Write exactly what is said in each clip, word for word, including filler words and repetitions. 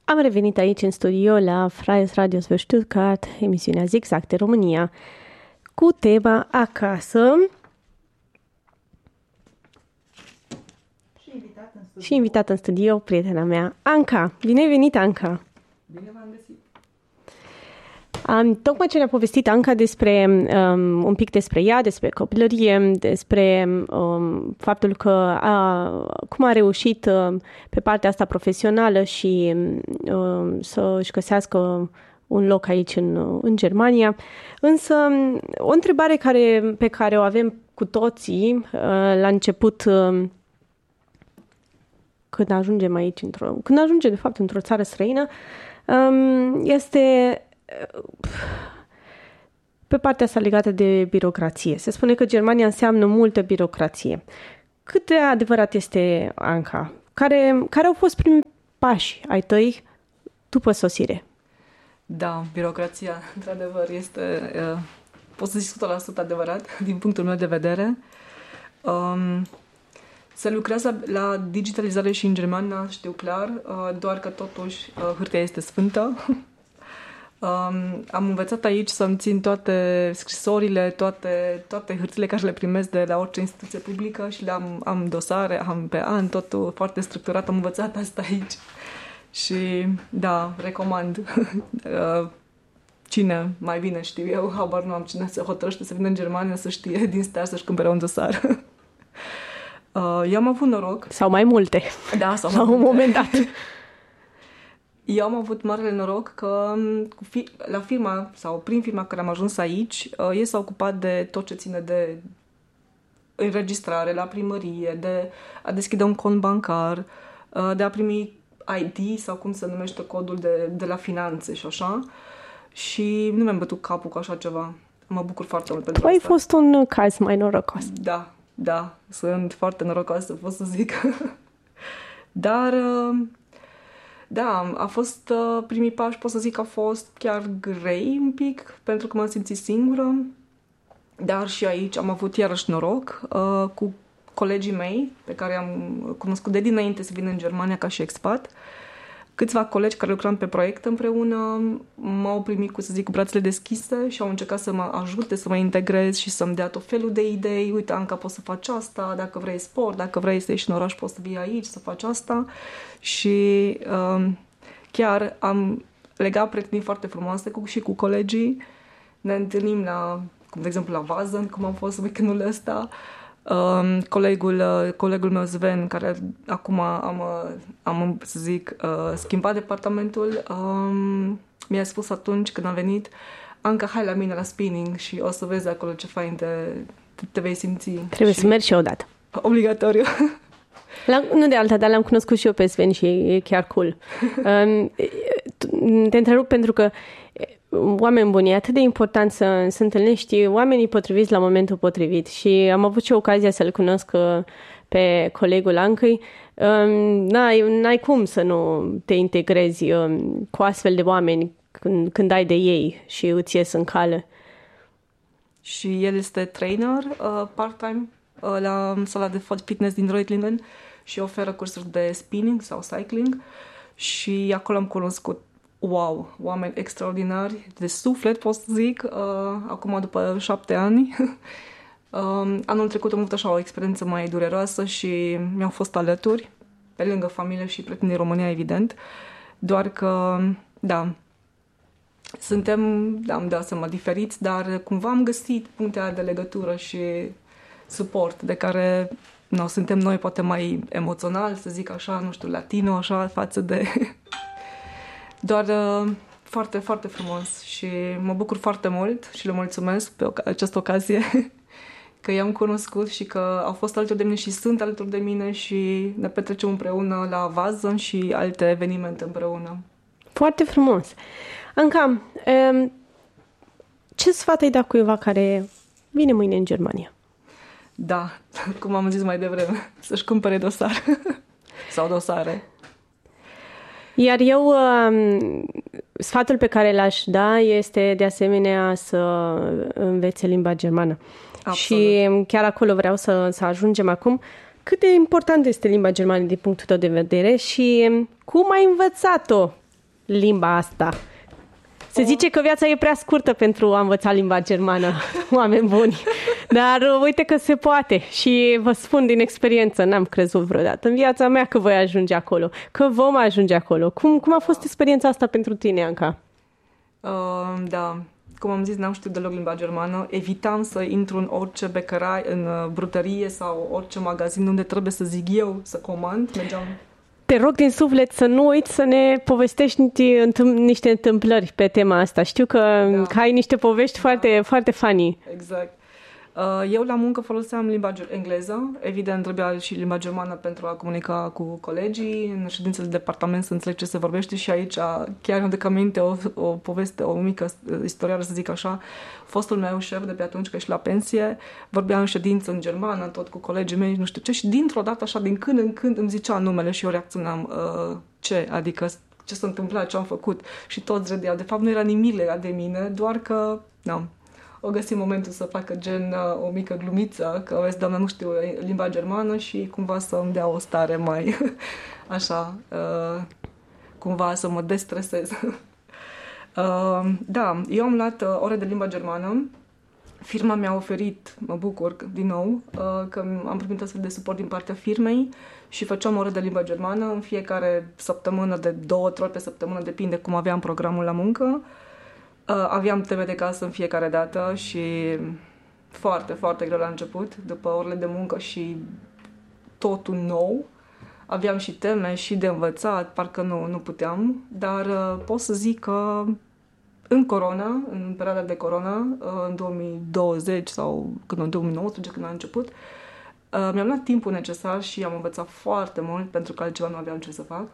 Am revenit aici în studio la Freies Radio Stuttgart, emisiunea Zigzag de România, cu tema acasă. Și invitat în studio. Și invitat în studio prietena mea, Anca. Bine ai venit, Anca! Bine v-am găsit! Um, tocmai ce ne-a povestit Anca despre, um, un pic despre ea, despre copilărie, despre um, faptul că a, cum a reușit uh, pe partea asta profesională și uh, să-și găsească un loc aici în, în Germania. Însă o întrebare care, pe care o avem cu toții uh, la început, uh, când ajungem aici, într-o, când ajungem de fapt într-o țară străină, um, este pe partea asta legată de birocrație. Se spune că Germania înseamnă multă birocrație. Cât de adevărat este, Anca? Care, care au fost primii pași ai tăi după sosire? Da, birocrația, într-adevăr, este, uh, pot să zic o sută la sută adevărat, din punctul meu de vedere. Um, se lucrează la digitalizare și în Germania, știu clar, uh, doar că totuși uh, hârtia este sfântă. Um, am învățat aici să-mi țin toate scrisorile, toate, toate hârtiile care le primesc de la orice instituție publică și le am, am dosare, am pe an, totul foarte structurat, am învățat asta aici. Și da, recomand. Cine mai bine știu eu, habar nu am, cine se hotărăște să vină în Germania să știe din start să-și cumpere un dosar. Eu am avut noroc. Sau mai multe. Da, sau la un moment dat. Eu am avut marele noroc că cu fi, la firma sau prin firma care am ajuns aici, ei s-au ocupat de tot ce ține de înregistrare la primărie, de a deschide un cont bancar, de a primi I D sau cum se numește codul de, de la finanțe și așa. Și nu mi-am bătut capul cu așa ceva. Mă bucur foarte mult pentru tu asta. Tu ai fost un caz mai norocos. Da, da. Sunt foarte norocoasă, pot să zic. Dar... Da, a fost uh, primii pași, pot să zic că a fost chiar grei un pic, pentru că m-am simțit singură, dar și aici am avut iarăși noroc uh, cu colegii mei, pe care am cunoscut de dinainte să vin în Germania ca și expat. Câțiva colegi care lucram pe proiect împreună m-au primit, cu să zic, cu brațele deschise și au încercat să mă ajute să mă integrez și să-mi dea tot felul de idei. Uite, Anca, poți să faci asta, dacă vrei sport, dacă vrei să ieși în oraș, poți să vii aici, să faci asta. Și um, chiar am legat prietenii foarte frumoase cu, și cu colegii. Ne întâlnim la, cum de exemplu, la Vazen, cum am fost weekendul ăsta. Um, colegul, uh, colegul meu Sven, care acum am, uh, am să zic, uh, schimbat departamentul, um, mi-a spus atunci când am venit: Anca, hai la mine la spinning și o să vezi acolo ce fain te, te, te vei simți. Trebuie și să mergi și odată. Obligatoriu. La, nu de alta, dar l-am cunoscut și eu pe Sven și e, e chiar cool. Um, te întrerup pentru că oameni buni, e atât de important să, să întâlnești oamenii potriviți la momentul potrivit și am avut și ocazia să-l cunosc pe colegul Ancăi. Um, n-ai, n-ai cum să nu te integrezi um, cu astfel de oameni când, când ai de ei și îți ies în cale. Și el este trainer uh, part-time uh, la sala de fitness din Reutlingen și oferă cursuri de spinning sau cycling și acolo am cunoscut wow, oameni extraordinari, de suflet, pot să zic, uh, acum după șapte ani. uh, anul trecut am avut așa o experiență mai dureroasă și mi-au fost alături, pe lângă familie și prieteni din România, evident, doar că, da, suntem, da, îmi dau seama, diferiți, dar cumva am găsit punctele de legătură și suport de care no, suntem noi poate mai emoțional, să zic așa, nu știu, latino, așa, față de... Doar uh, foarte, foarte frumos și mă bucur foarte mult și le mulțumesc pe această ocazie că i-am cunoscut și că au fost alături de mine și sunt alături de mine și ne petrecem împreună la Vazen și alte evenimente împreună. Foarte frumos! Anca, um, ce sfat ai da cuiva care vine mâine în Germania? Da, cum am zis mai devreme, să-și cumpere dosar sau dosare. Iar eu, sfatul pe care l-aș da este de asemenea să învețe limba germană. Absolut. Și chiar acolo vreau să, să ajungem acum. Cât de important este limba germană din punctul tău de vedere și cum ai învățat-o limba asta? Se zice că viața e prea scurtă pentru a învăța limba germană, oameni buni. Dar uite că se poate și vă spun din experiență, n-am crezut vreodată în viața mea că voi ajunge acolo, că vom ajunge acolo. Cum, cum a fost experiența asta pentru tine, Anca? Uh, da, cum am zis, n-am știut deloc limba germană. Evitam să intru în orice becărai, în brutărie sau orice magazin unde trebuie să zic eu, să comand. Mergeam... Te rog din suflet să nu uiți să ne povestești niște întâmplări pe tema asta. Știu că, da. că ai niște povești da. foarte, foarte funny. Exact. Eu la muncă foloseam limba engleză, evident trebuia și limba germană pentru a comunica cu colegii, în ședințele de departament să înțeleg ce se vorbește și aici chiar îmi dă aminte o, o poveste, o mică istorioară să zic așa. Fostul meu șef de pe atunci, că ești la pensie, vorbea în ședință în germană, tot cu colegii mei, nu știu ce, și dintr-o dată așa, din când în când îmi zicea numele și eu reacționam, uh, ce, adică ce s-a întâmplat, ce am făcut și toți râdeau. De fapt nu era nimic legat de mine, doar că, nu, o găsim momentul să facă gen uh, o mică glumiță, că vezi, doamna, nu știu limba germană și cumva să îmi dea o stare mai așa, uh, cumva să mă destresez. uh, da, eu am luat uh, ore de limba germană. Firma mi-a oferit, mă bucur din nou, uh, că am primit astfel de suport din partea firmei și făceam ore de limba germană în fiecare săptămână, de două, trei ori pe săptămână, depinde cum aveam programul la muncă. Uh, aveam teme de casă în fiecare dată și foarte, foarte greu la început, după orele de muncă și totul nou. Aveam și teme și de învățat, parcă nu, nu puteam, dar uh, pot să zic că în corona, în perioada de corona, uh, în două mii douăzeci sau când, în două mii nouăsprezece, când a început, uh, mi-am luat timpul necesar și am învățat foarte mult, pentru că altceva nu aveam ce să fac.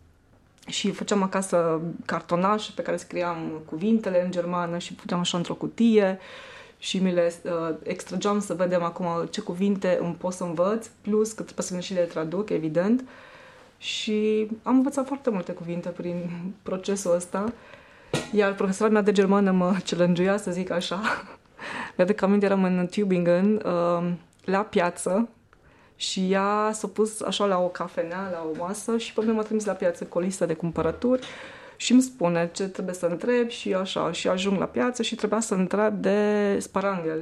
Și făceam acasă cartonașe pe care scriam cuvintele în germană și puteam așa într-o cutie și mi le uh, extrageam să vedem acum ce cuvinte îmi pot să învăț, plus că trebuie să și le traduc, evident. Și am învățat foarte multe cuvinte prin procesul ăsta, iar profesora mea de germană mă challenge-uia, să zic așa. Mi-aduc aminte, eram în Tübingen, uh, la piață, și ea s-a pus așa la o cafenea, la o masă și pe mine m-a trimis la piață cu o listă de cumpărături și îmi spune ce trebuie să întreb și așa. Și ajung la piață și trebuia să întreb de sparanghel.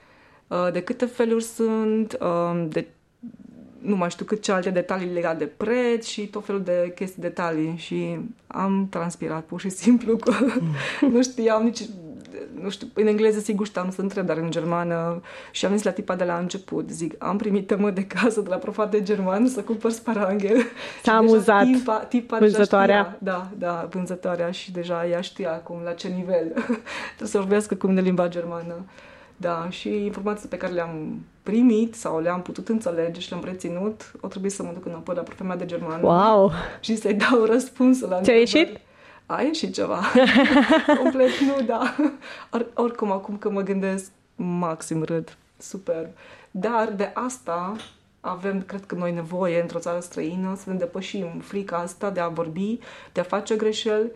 De câte feluri sunt, de nu mai știu cât ce alte detalii legate de preț și tot felul de chestii, detalii. Și am transpirat pur și simplu că nu știam nici... Nu știu, în engleză sigur știam să întreb, dar în germană și am zis la tipa de la început, zic, am primit temă de casă de la profa de germană să cumpăr sparanghel. S-a amuzat tipa, tipa vânzătoarea. Da, da, vânzătoarea și deja ea știa acum la ce nivel trebuie să vorbească cu mine limba germană. Da, și informații pe care le-am primit sau le-am putut înțelege și le-am reținut, o trebuie să mă duc înapoi la profa mea de germană. Wow! Și să-i dau răspunsul la Ce-a ieșit? A ieșit ceva. Complet nu, da. Or, oricum, acum că mă gândesc, maxim râd. Super. Dar de asta avem, cred că noi, nevoie într-o țară străină să ne depășim frica asta de a vorbi, de a face greșeli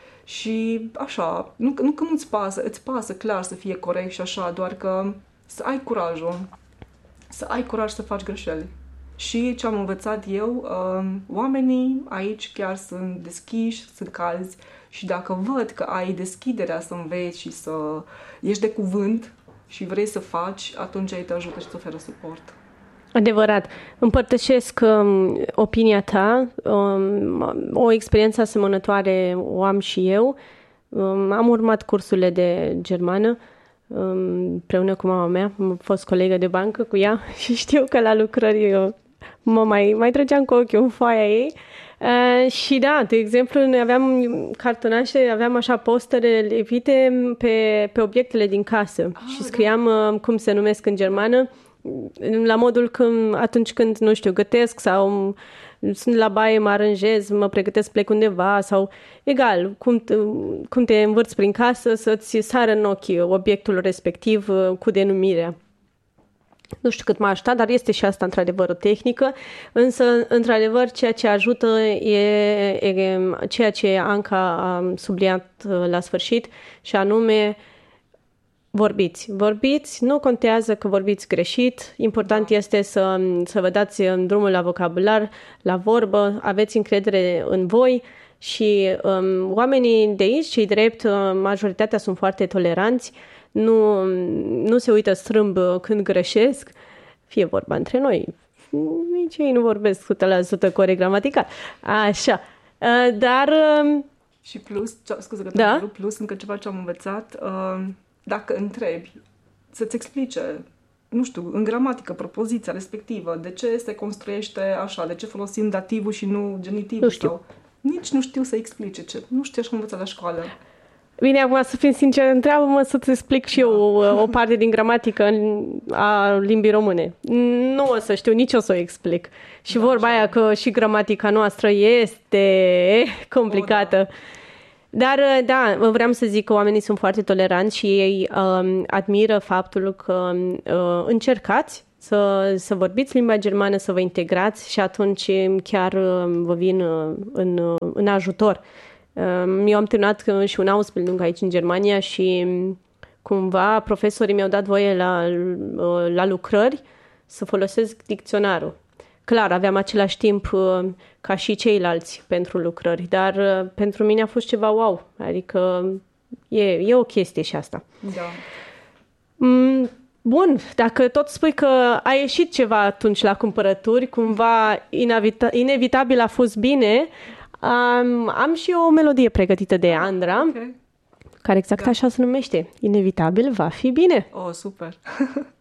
și așa, nu, nu că nu-ți pasă, îți pasă clar să fie corect și așa, doar că să ai curajul, să ai curaj să faci greșeli. Și ce am învățat eu, oamenii aici chiar sunt deschiși, sunt calzi și dacă văd că ai deschiderea să înveți și să ești de cuvânt și vrei să faci, atunci ei te ajută și îți oferă suport. Adevărat. Împărtășesc um, opinia ta. Um, o experiență asemănătoare o am și eu. Um, am urmat cursurile de germană um, împreună cu mama mea. Am fost colegă de bancă cu ea și știu că la lucrări eu mă mai, mai trăgeam cu ochiul în foaia ei. Uh, și da, de exemplu, noi aveam cartonașe, aveam așa postere lipite pe, pe obiectele din casă ah, și scriam da. uh, cum se numesc în germană, la modul când, atunci când, nu știu, gătesc sau sunt la baie, mă aranjez, mă pregătesc, plec undeva sau egal, cum te, cum te învârți prin casă să-ți sară în ochi obiectul respectiv uh, cu denumirea. Nu știu cât m-a ajutat, dar este și asta într-adevăr o tehnică, însă într-adevăr ceea ce ajută e, e ceea ce Anca a subliniat la sfârșit și anume vorbiți. Vorbiți, nu contează că vorbiți greșit, important este să, să vă dați drumul la vocabular, la vorbă, aveți încredere în voi Și um, oamenii de aici, cei drept, majoritatea sunt foarte toleranți, nu, nu se uită strâmb când greșesc, fie vorba între noi. Nici ei nu vorbesc o sută la sută corect gramatical. Așa. Uh, dar... Uh, și plus, scuze că da? te plus, încă ceva ce am învățat, uh, dacă întrebi, să-ți explice, nu știu, în gramatică, propoziția respectivă, de ce se construiește așa, de ce folosim dativul și nu genitivul. Nu știu. Sau... Nici nu știu să explice ce. Nu știu ce am învățat la școală. Bine, acum să fim sincer, întreabă-mă să-ți explic și eu o, o parte din gramatică a limbii române. Nu o să știu, nici o să o explic. Și da, vorba aia că și gramatica noastră este complicată. O, da. Dar, da, vreau să zic că oamenii sunt foarte toleranți și ei um, admiră faptul că uh, încercați să, să vorbiți limba germană, să vă integrați și atunci chiar uh, vă vin uh, în, uh, în ajutor. Eu am terminat și un Ausbildung aici în Germania și cumva profesorii mi-au dat voie la, la lucrări să folosesc dicționarul. Clar, aveam același timp ca și ceilalți pentru lucrări, dar pentru mine a fost ceva wow. Adică e, e o chestie și asta. Da. Bun, dacă tot spui că a ieșit ceva atunci la cumpărături, cumva inevita- inevitabil a fost bine. Um, am și o melodie pregătită de Andra, okay. care exact da. așa se numește. Inevitabil va fi bine. Oh, super!